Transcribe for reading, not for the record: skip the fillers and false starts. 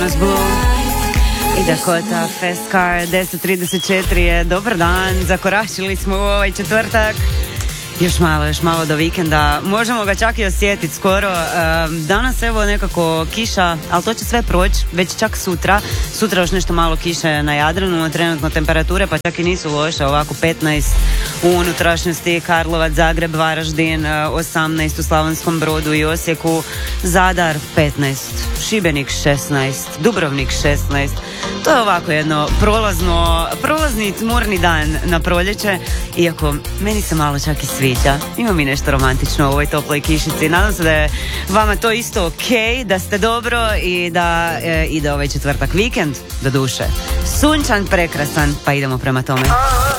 Jonas Blue i Dakota Festcar. 10:34 je dobar dan, zakoračili smo u ovaj četvrtak. Još malo do vikenda, možemo ga čak i osjetiti skoro. Danas evo nekako kiša, ali to će sve proći, već čak sutra još nešto malo kiše na Jadranu, trenutno temperature pa čak i nisu loše, ovako 15 u unutrašnjosti, Karlovac, Zagreb, Varaždin 18, u Slavonskom Brodu i Osijeku, Zadar 15, Šibenik 16, Dubrovnik 16. To je ovako jedno prolazni tmurni dan na proljeće, iako meni se malo čak i sviđa. Ima mi nešto romantično u ovoj toploj kišici. Nadam se da je vama to isto ok, da ste dobro i da ide ovaj četvrtak vikend, do duše sunčan, prekrasan, pa idemo prema tome.